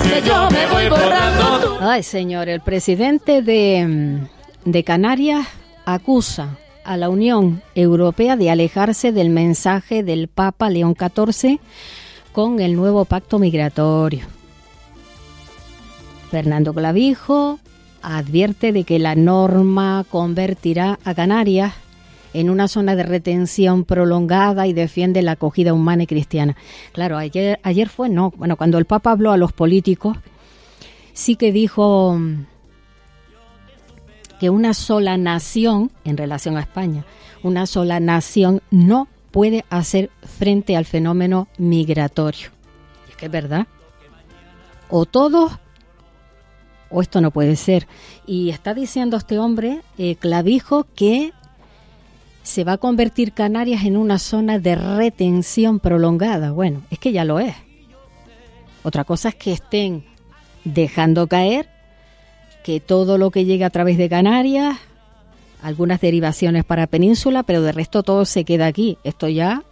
que yo me voy borrando. Ay, señor, el presidente de Canarias acusa a la Unión Europea de alejarse del mensaje del Papa León XIV con el nuevo pacto migratorio. Fernando Clavijo advierte de que la norma convertirá a Canarias en una zona de retención prolongada y defiende la acogida humana y cristiana. Claro, ayer fue, no, bueno, cuando el Papa habló a los políticos, sí que dijo que una sola nación, en relación a España, una sola nación no puede hacer frente al fenómeno migratorio. Y es que es verdad. O todos, o esto no puede ser. Y está diciendo este hombre, Clavijo, que se va a convertir Canarias en una zona de retención prolongada. Bueno, es que ya lo es. Otra cosa es que estén dejando caer que todo lo que llega a través de Canarias, algunas derivaciones para Península, pero de resto todo se queda aquí. Esto ya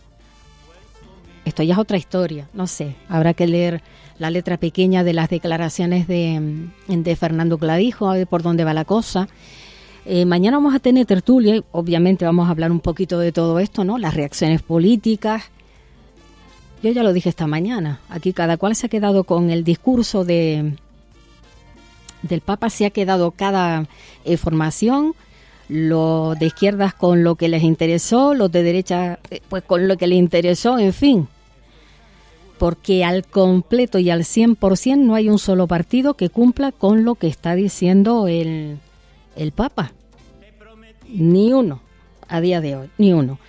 es otra historia. No sé, habrá que leer la letra pequeña de las declaraciones de Fernando Clavijo, a ver por dónde va la cosa. Mañana vamos a tener tertulia y obviamente vamos a hablar un poquito de todo esto, ¿no? Las reacciones políticas. Yo ya lo dije esta mañana. Aquí cada cual se ha quedado con el discurso del Papa, se ha quedado cada formación, los de izquierdas con lo que les interesó, los de derecha pues con lo que les interesó, en fin. Porque al completo y al 100% no hay un solo partido que cumpla con lo que está diciendo el Papa. Ni uno, a día de hoy, ni uno.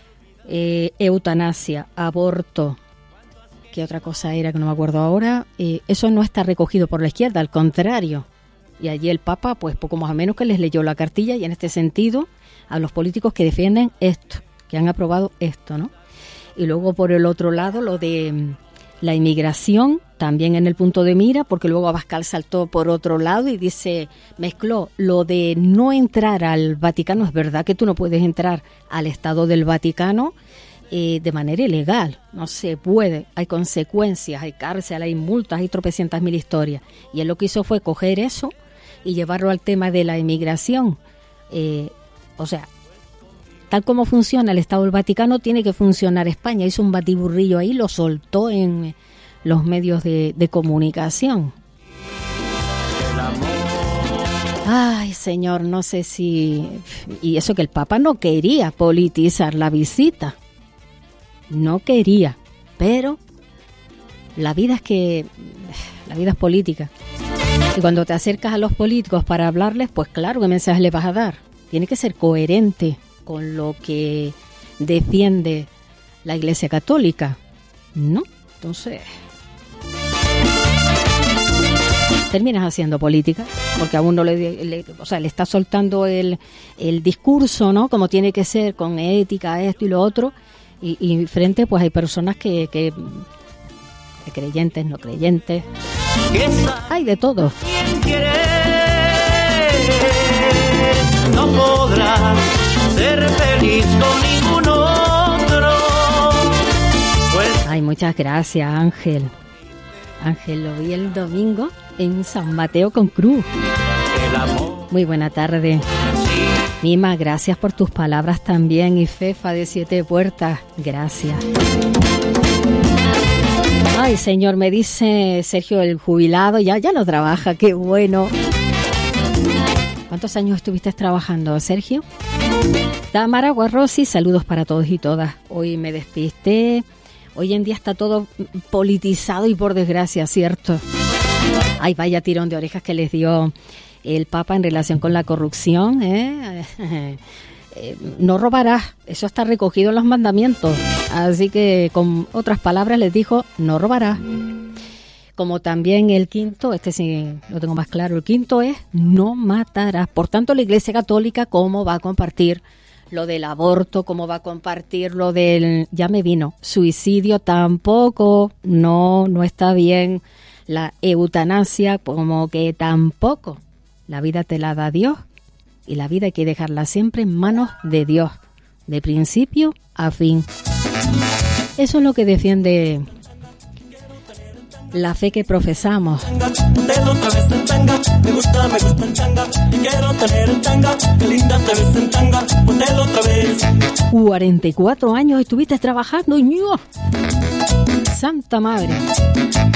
Eutanasia, aborto, ¿qué otra cosa era que no me acuerdo ahora? Eso no está recogido por la izquierda, al contrario. Y allí el Papa, pues poco más o menos que les leyó la cartilla, y en este sentido a los políticos que defienden esto, que han aprobado esto, ¿no? Y luego por el otro lado lo de la inmigración, también en el punto de mira, porque luego Abascal saltó por otro lado y mezcló lo de no entrar al Vaticano. Es verdad que tú no puedes entrar al Estado del Vaticano de manera ilegal, no se puede, hay consecuencias, hay cárcel, hay multas, hay tropecientas mil historias. Y él lo que hizo fue coger eso y llevarlo al tema de la inmigración. O sea, tal como funciona el Estado del Vaticano, tiene que funcionar España. Hizo un batiburrillo ahí, lo soltó en los medios de comunicación. Ay, señor, no sé si... Y eso que el Papa no quería politizar la visita. No quería. Pero la vida es política. Y cuando te acercas a los políticos para hablarles, pues claro, ¿qué mensaje le vas a dar? Tiene que ser coherente con lo que defiende la Iglesia Católica, ¿no? Entonces, terminas haciendo política, porque a uno le está soltando el discurso, ¿no? Como tiene que ser, con ética, esto y lo otro, y frente pues hay personas que creyentes, no creyentes, hay de todo. No podrás ser feliz con ningún otro. Pues... Ay, muchas gracias, Ángel. Ángel, lo vi el domingo en San Mateo con Cruz. Muy buena tarde. Mima, gracias por tus palabras también. Y Fefa de Siete Puertas, gracias. Ay, señor, me dice Sergio el jubilado, ya no trabaja, qué bueno. ¿Cuántos años estuviste trabajando, Sergio? Tamara Guarrosi, saludos para todos y todas. Hoy me despisté. Hoy en día está todo politizado y por desgracia, ¿cierto? Ay, vaya tirón de orejas que les dio el Papa en relación con la corrupción, no robarás, eso está recogido en los mandamientos. Así que, con otras palabras, les dijo, no robarás. Como también el quinto, este sí lo tengo más claro, el quinto es no matarás. Por tanto, la Iglesia Católica, ¿cómo va a compartir lo del aborto? ¿Cómo va a compartir lo del, suicidio? Tampoco, no está bien. La eutanasia, como que tampoco. La vida te la da Dios y la vida hay que dejarla siempre en manos de Dios, de principio a fin. Eso es lo que defiende la fe que profesamos. Póntelo otra vez en tanga, me gusta en tanga, y quiero tener en tanga, qué linda te ves en tanga, póntelo otra vez. 44 años estuviste trabajando, ¡ño! Santa madre.